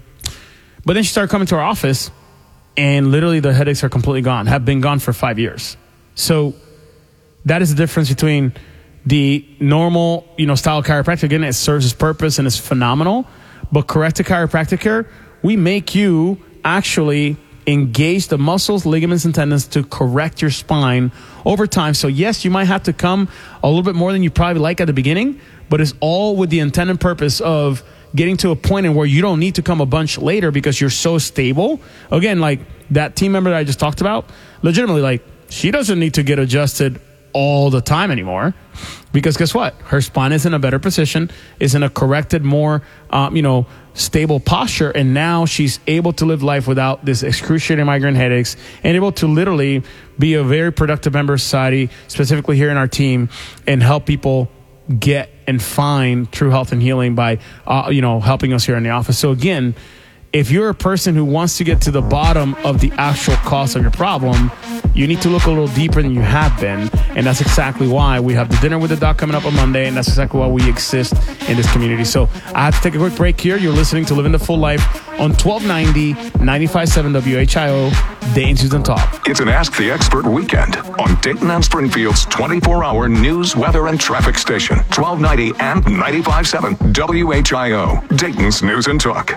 But then she started coming to our office, and literally the headaches are completely gone, have been gone for five years. So that is the difference between the normal, you know, style of chiropractic. Again, it serves its purpose and is phenomenal. But corrective chiropractic care, we make you actually engage the muscles, ligaments, and tendons to correct your spine over time. So yes, you might have to come a little bit more than you probably like at the beginning, but it's all with the intended purpose of getting to a point in where you don't need to come a bunch later because you're so stable. Again, like that team member that I just talked about, legitimately, like she doesn't need to get adjusted all the time anymore, because guess what? Her spine is in a better position, is in a corrected, more, um, you know, stable posture, and now she's able to live life without this excruciating migraine headaches, and able to literally be a very productive member of society, specifically here in our team, and help people get and find true health and healing by, uh, you know, helping us here in the office. So again, if you're a person who wants to get to the bottom of the actual cause of your problem, you need to look a little deeper than you have been. And that's exactly why we have the Dinner with the Doc coming up on Monday. And that's exactly why we exist in this community. So I have to take a quick break here. You're listening to Living the Full Life on twelve ninety, ninety-five point seven W H I O, Dayton's News and Talk. It's an Ask the Expert weekend on Dayton and Springfield's twenty-four hour news, weather, and traffic station. twelve ninety and ninety-five point seven W H I O, Dayton's News and Talk.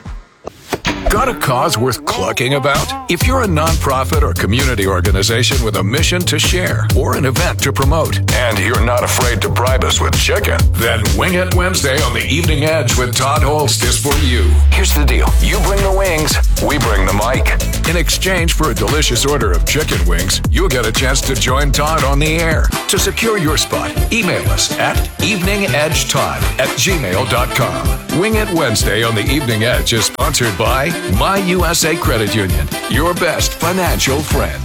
Got a cause worth clucking about? If you're a nonprofit or community organization with a mission to share or an event to promote, and you're not afraid to bribe us with chicken, then Wing It Wednesday on the Evening Edge with Todd Holst is for you. Here's the deal. You bring the wings, we bring the mic. In exchange for a delicious order of chicken wings, you'll get a chance to join Todd on the air. To secure your spot, email us at eveningedgetodd at gmail dot com. Wing It Wednesday on the Evening Edge is sponsored by My U S A Credit Union, your best financial friend.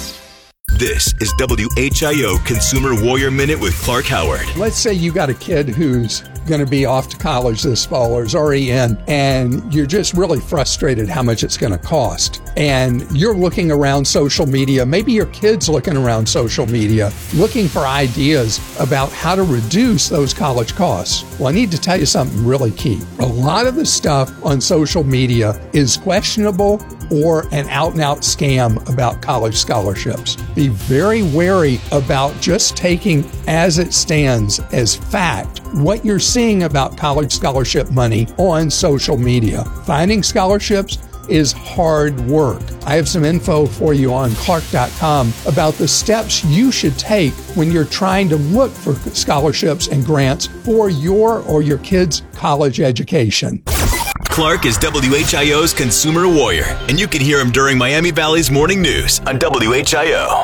This is W H I O Consumer Warrior Minute with Clark Howard. Let's say you got a kid who's going to be off to college this fall or is already in, and you're just really frustrated how much it's going to cost. And you're looking around social media, maybe your kid's looking around social media, looking for ideas about how to reduce those college costs. Well, I need to tell you something really key. A lot of the stuff on social media is questionable or an out-and-out scam about college scholarships. Be very wary about just taking as it stands as fact what you're seeing about college scholarship money on social media. Finding scholarships is hard work. I have some info for you on clark dot com about the steps you should take when you're trying to look for scholarships and grants for your or your kids' college education. Clark is W H I O's Consumer Warrior, and you can hear him during Miami Valley's Morning News on W H I O.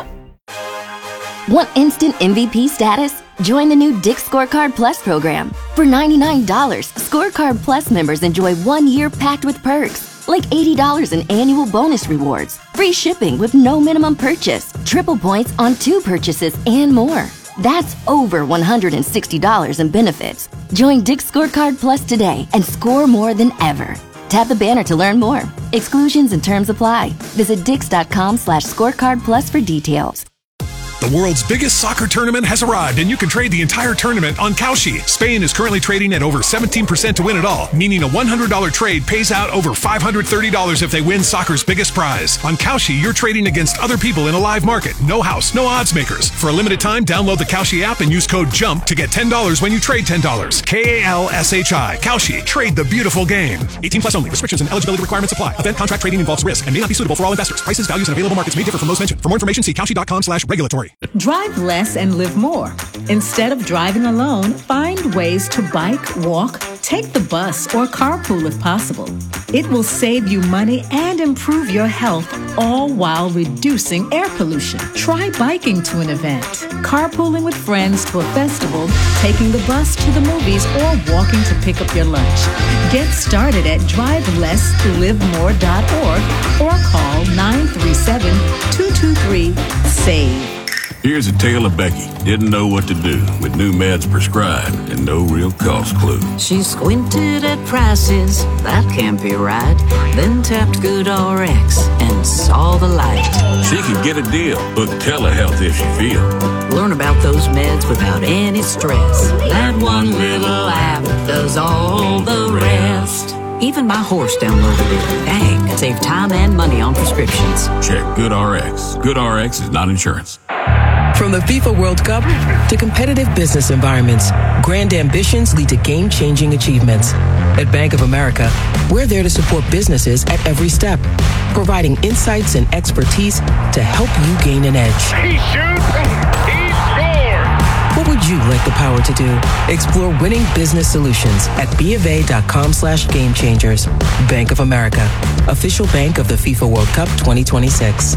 Want instant M V P status? Join the new Dick's Scorecard Plus program. For ninety-nine dollars, Scorecard Plus members enjoy one year packed with perks, like eighty dollars in annual bonus rewards, free shipping with no minimum purchase, triple points on two purchases, and more. That's over one hundred sixty dollars in benefits. Join Dick's Scorecard Plus today and score more than ever. Tap the banner to learn more. Exclusions and terms apply. Visit dix.com slash scorecard plus for details. The world's biggest soccer tournament has arrived, and you can trade the entire tournament on Kalshi. Spain is currently trading at over seventeen percent to win it all, meaning a one hundred dollars trade pays out over five hundred thirty dollars if they win soccer's biggest prize. On Kalshi, you're trading against other people in a live market. No house, no odds makers. For a limited time, download the Kalshi app and use code JUMP to get ten dollars when you trade ten dollars. K A L S H I. Kalshi. Trade the beautiful game. eighteen plus only. Restrictions and eligibility requirements apply. Event contract trading involves risk and may not be suitable for all investors. Prices, values, and available markets may differ from those mentioned. For more information, see kalshi.com slash regulatory. Drive less and live more. Instead of driving alone, find ways to bike, walk, take the bus, or carpool if possible. It will save you money and improve your health, all while reducing air pollution. Try biking to an event, carpooling with friends to a festival, taking the bus to the movies, or walking to pick up your lunch. Get started at drive less live more dot org or call nine three seven, two two three, SAVE. Here's a tale of Becky. Didn't know what to do with new meds prescribed and no real cost clue. She squinted at prices, that can't be right. Then tapped GoodRx and saw the light. She could get a deal, book telehealth if she feel. Learn about those meds without any stress. That one little app does all the rest. Even my horse downloaded it. Dang, save time and money on prescriptions. Check GoodRx. GoodRx is not insurance. From the FIFA World Cup to competitive business environments, grand ambitions lead to game-changing achievements. At Bank of America, we're there to support businesses at every step, providing insights and expertise to help you gain an edge. He shoots, he scores! What would you like the power to do? Explore winning business solutions at bofa.com slash game changers. Bank of America, official bank of the FIFA World Cup twenty twenty-six.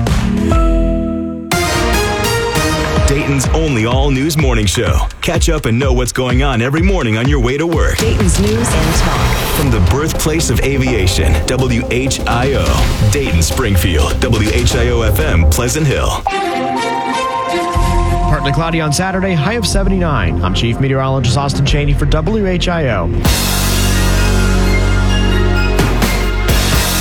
Dayton's only all-news morning show. Catch up and know what's going on every morning on your way to work. Dayton's News and Talk. From the birthplace of aviation, W H I O. Dayton, Springfield, W H I O F M, Pleasant Hill. Partly cloudy on Saturday, high of seventy-nine. I'm Chief Meteorologist Austin Cheney for W H I O.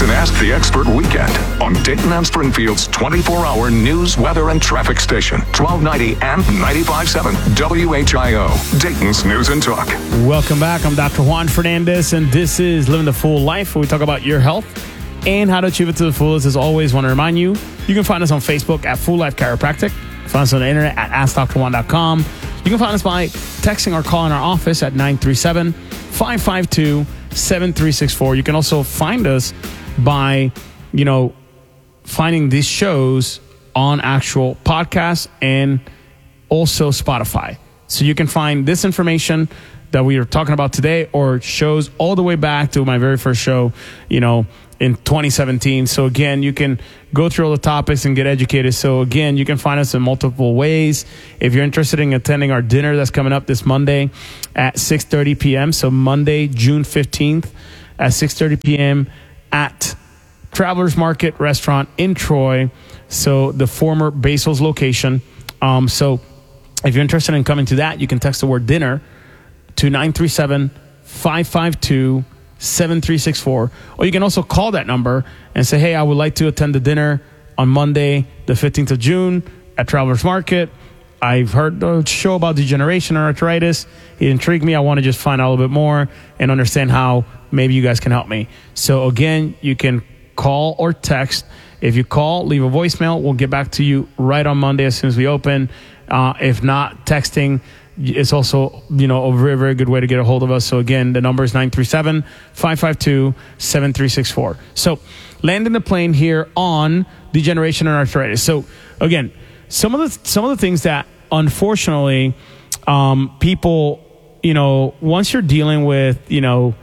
It's an Ask the Expert weekend on Dayton and Springfield's twenty-four hour news, weather, and traffic station, twelve ninety and ninety-five point seven W H I O, Dayton's News and Talk. Welcome back. I'm Doctor Juan Fernandez, and this is Living the Full Life, where we talk about your health and how to achieve it to the fullest. As always, want to remind you, you can find us on Facebook at Full Life Chiropractic. Find us on the internet at ask dr juan dot com. You can find us by texting or calling our office at nine three seven, five five two, seven three six four. You can also find us by, you know, finding these shows on actual podcasts and also Spotify. So you can find this information that we are talking about today or shows all the way back to my very first show, you know, in twenty seventeen. So again, you can go through all the topics and get educated. So again, you can find us in multiple ways. If you're interested in attending our dinner that's coming up this Monday at six thirty p.m. So Monday, June fifteenth at six thirty p.m. at Travelers Market Restaurant in Troy. So the former Basil's location. Um, so if you're interested in coming to that, you can text the word dinner to nine three seven, five five two, seven three six four. Or you can also call that number and say, hey, I would like to attend the dinner on Monday, the fifteenth of June at Travelers Market. I've heard a show about degeneration and arthritis. It intrigued me. I want to just find out a little bit more and understand how maybe you guys can help me. So again, you can call or text. If you call, leave a voicemail. We'll get back to you right on Monday as soon as we open. Uh, if not, texting is also, you know, a very, very good way to get a hold of us. So again, the number is nine three seven, five five two, seven three six four. So landing the plane here on degeneration and arthritis. So again, some of the some of the things that unfortunately um, people, you know, once you're dealing with, you know,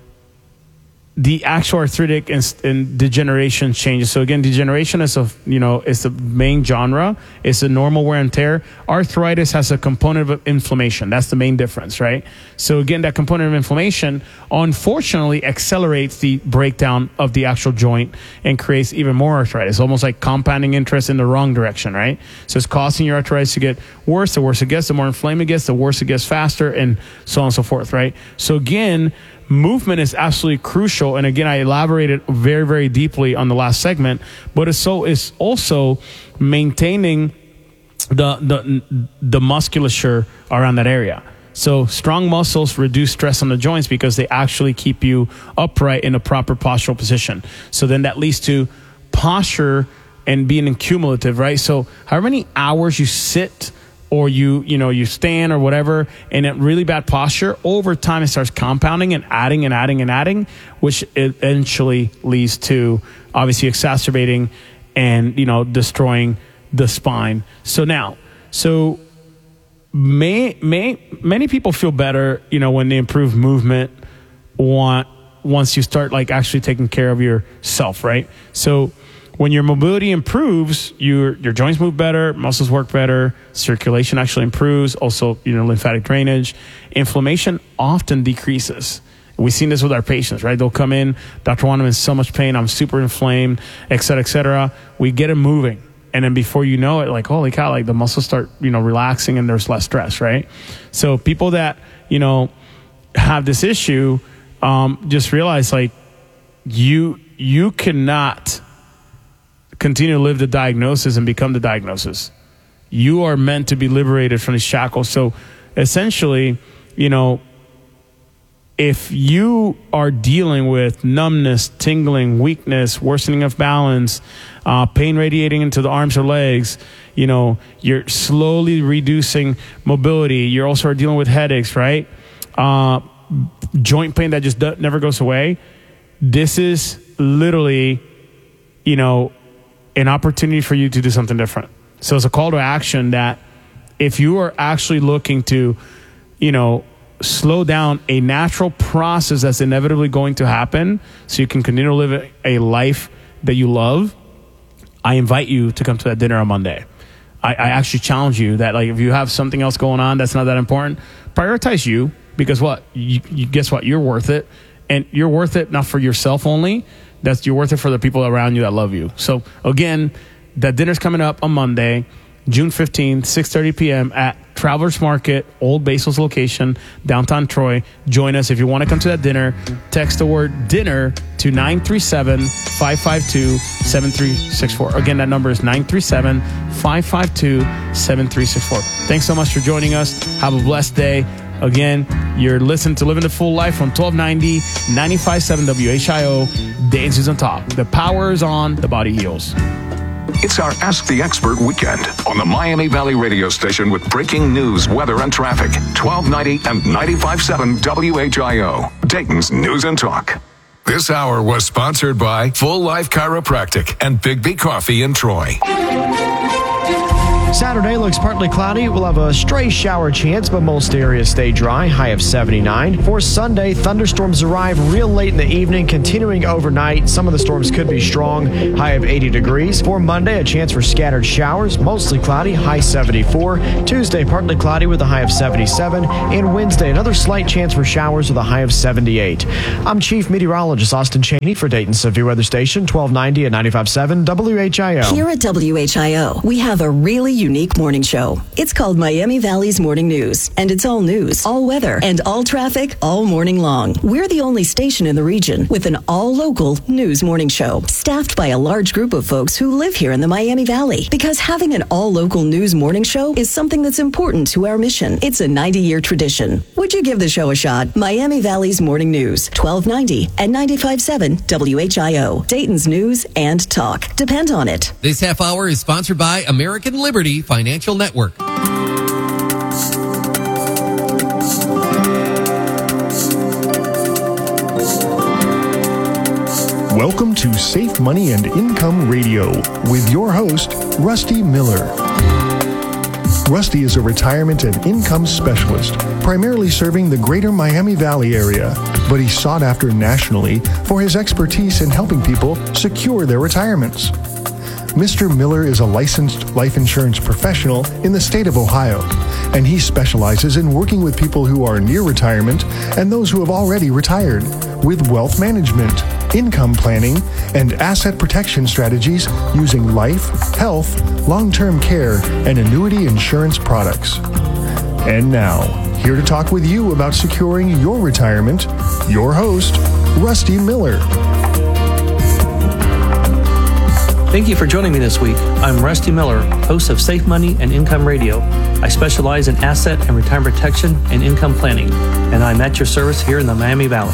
the actual arthritic and, and degeneration changes. So again, degeneration is a, you know, is the main genre. It's a normal wear and tear. Arthritis has a component of inflammation. That's the main difference, right? So again, that component of inflammation unfortunately accelerates the breakdown of the actual joint and creates even more arthritis, almost like compounding interest in the wrong direction, right? So it's causing your arthritis to get worse. The worse it gets, the more inflamed it gets, the worse it gets faster, and so on and so forth, right? So again, movement is absolutely crucial. And again, I elaborated very, very deeply on the last segment, but it's so it's also maintaining the the the musculature around that area. So strong muscles reduce stress on the joints because they actually keep you upright in a proper postural position. So then that leads to posture and being cumulative, right? So however many hours you sit or you, you know, you stand or whatever, and in really bad posture, over time it starts compounding and adding and adding and adding, which eventually leads to obviously exacerbating and, you know, destroying the spine. So now, so may, may, many people feel better, you know, when they improve movement want, once you start like actually taking care of yourself, right? So when your mobility improves, your your joints move better, muscles work better, circulation actually improves, also, you know, lymphatic drainage. Inflammation often decreases. We've seen this with our patients, right? They'll come in, Doctor Juan, I'm in so much pain, I'm super inflamed, et cetera, et cetera. We get them moving. And then before you know it, like, holy cow, like the muscles start, you know, relaxing and there's less stress, right? So people that, you know, have this issue, um, just realize like you you cannot continue to live the diagnosis and become the diagnosis. You are meant to be liberated from these shackles. So essentially, you know, if you are dealing with numbness, tingling, weakness, worsening of balance, uh, pain radiating into the arms or legs, you know, you're slowly reducing mobility. You're also dealing with headaches, right? Uh, joint pain that just do- never goes away. This is literally, you know, an opportunity for you to do something different. So it's a call to action that if you are actually looking to, you know, slow down a natural process that's inevitably going to happen so you can continue to live a life that you love, I invite you to come to that dinner on Monday. I, I actually challenge you that, like, if you have something else going on that's not that important, prioritize you, because what? You, you guess what? You're worth it. And you're worth it not for yourself only. That's you're worth it for the people around you that love you. So again, that dinner's coming up on Monday. June fifteenth, six thirty p.m. at Travelers Market, Old Basil's location, downtown Troy. Join us. If you want to come to that dinner, text the word dinner to nine three seven, five five two, seven three six four. Again, that number is nine three seven, five five two, seven three six four. Thanks so much for joining us. Have a blessed day. Again, you're listening to Living the Full Life on twelve ninety, ninety-five point seven W H I O. Dayton's News on Top. The power is on. The body heals. It's our Ask the Expert weekend on the Miami Valley radio station with breaking news, weather, and traffic. twelve ninety and ninety-five point seven W H I O. Dayton's News and Talk. This hour was sponsored by Full Life Chiropractic and Big B Coffee in Troy. Saturday looks partly cloudy. We'll have a stray shower chance, but most areas stay dry. High of seventy-nine. For Sunday, thunderstorms arrive real late in the evening, continuing overnight. Some of the storms could be strong. High of eighty degrees. For Monday, a chance for scattered showers. Mostly cloudy. High seventy-four. Tuesday, partly cloudy with a high of seventy-seven. And Wednesday, another slight chance for showers with a high of seventy-eight. I'm Chief Meteorologist Austin Cheney for Dayton's Severe Weather Station, twelve ninety and ninety-five point seven W H I O. Here at W H I O, we have a really unique morning show. It's called Miami Valley's Morning News, and it's all news, all weather, and all traffic all morning long. We're the only station in the region with an all-local news morning show, staffed by a large group of folks who live here in the Miami Valley. Because having an all-local news morning show is something that's important to our mission. It's a ninety-year tradition. Would you give the show a shot? Miami Valley's Morning News, twelve ninety and ninety-five point seven W H I O. Dayton's News and Talk. Depend on it. This half hour is sponsored by American Liberty Financial Network. Welcome to Safe Money and Income Radio with your host, Rusty Miller. Rusty is a retirement and income specialist, primarily serving the greater Miami Valley area, but he's sought after nationally for his expertise in helping people secure their retirements. Mister Miller is a licensed life insurance professional in the state of Ohio, and he specializes in working with people who are near retirement and those who have already retired with wealth management, income planning, and asset protection strategies using life, health, long-term care, and annuity insurance products. And now, here to talk with you about securing your retirement, your host, Rusty Miller. Thank you for joining me this week. I'm Rusty Miller, host of Safe Money and Income Radio. I specialize in asset and retirement protection and income planning, and I'm at your service here in the Miami Valley.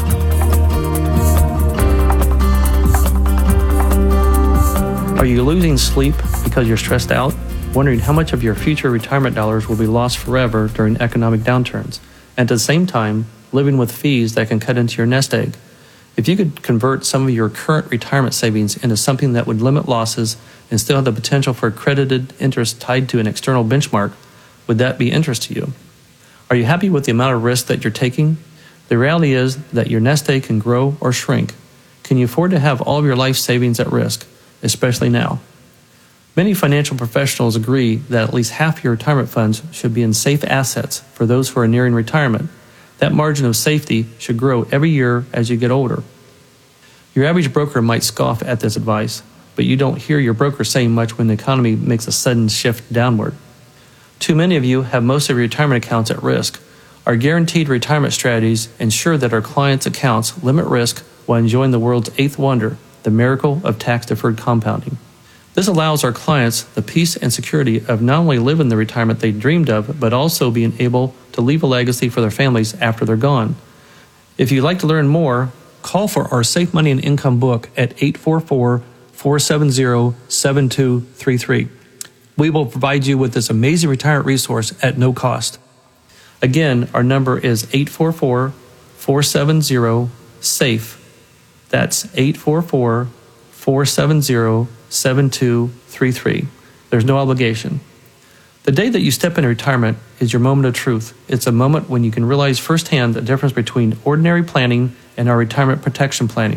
Are you losing sleep because you're stressed out? Wondering how much of your future retirement dollars will be lost forever during economic downturns? And at the same time, living with fees that can cut into your nest egg? If you could convert some of your current retirement savings into something that would limit losses and still have the potential for accredited interest tied to an external benchmark, would that be interest to you? Are you happy with the amount of risk that you're taking? The reality is that your nest egg can grow or shrink. Can you afford to have all of your life savings at risk, especially now? Many financial professionals agree that at least half your retirement funds should be in safe assets for those who are nearing retirement. That margin of safety should grow every year as you get older. Your average broker might scoff at this advice, but you don't hear your broker saying much when the economy makes a sudden shift downward. Too many of you have most of your retirement accounts at risk. Our guaranteed retirement strategies ensure that our clients' accounts limit risk while enjoying the world's eighth wonder, the miracle of tax-deferred compounding. This allows our clients the peace and security of not only living the retirement they dreamed of, but also being able to leave a legacy for their families after they're gone. If you'd like to learn more, call for our Safe Money and Income book at eight four four, four seven zero, seven two three three. We will provide you with this amazing retirement resource at no cost. Again, our number is eight four four, four seven zero, SAFE. That's eight four four, four seven zero, seven two three three. There's no obligation. The day that you step into retirement is your moment of truth. It's a moment when you can realize firsthand the difference between ordinary planning and our retirement protection planning.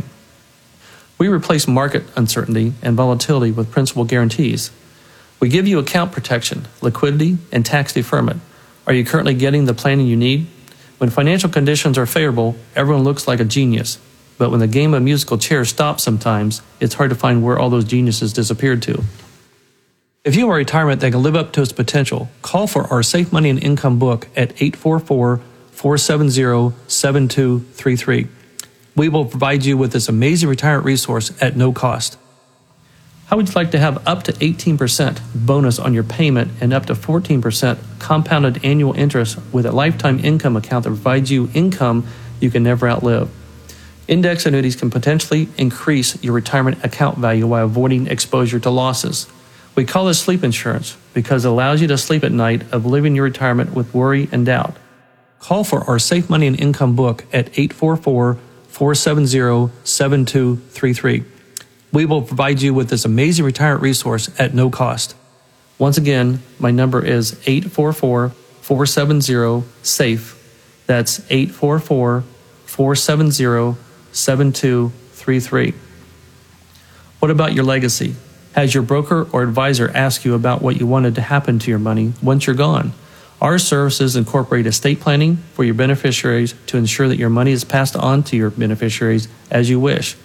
We replace market uncertainty and volatility with principal guarantees. We give you account protection, liquidity, and tax deferment. Are you currently getting the planning you need? When financial conditions are favorable, everyone looks like a genius. But when the game of musical chairs stops sometimes, it's hard to find where all those geniuses disappeared to. If you want retirement that can live up to its potential, call for our Safe Money and Income book at eight four four, four seven zero, seven two three three. We will provide you with this amazing retirement resource at no cost. How would you like to have up to eighteen percent bonus on your payment and up to fourteen percent compounded annual interest with a lifetime income account that provides you income you can never outlive? Index annuities can potentially increase your retirement account value while avoiding exposure to losses. We call this sleep insurance because it allows you to sleep at night of living your retirement with worry and doubt. Call for our Safe Money and Income book at eight four four, four seven zero, seven two three three. We will provide you with this amazing retirement resource at no cost. Once again, my number is eight four four, four seven zero, SAFE. That's eight four four, four seven zero, seven two three three. What about your legacy? Has your broker or advisor asked you about what you wanted to happen to your money once you're gone? Our services incorporate estate planning for your beneficiaries to ensure that your money is passed on to your beneficiaries as you wish.